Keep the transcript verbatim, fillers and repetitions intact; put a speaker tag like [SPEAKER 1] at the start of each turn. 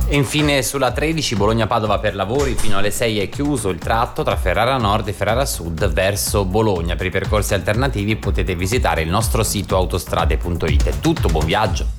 [SPEAKER 1] E infine sulla tredici Bologna-Padova per lavori fino alle sei è chiuso il tratto tra Ferrara Nord e Ferrara Sud verso Bologna. Per i percorsi alternativi potete visitare il nostro sito autostrade punto it. È tutto, buon viaggio!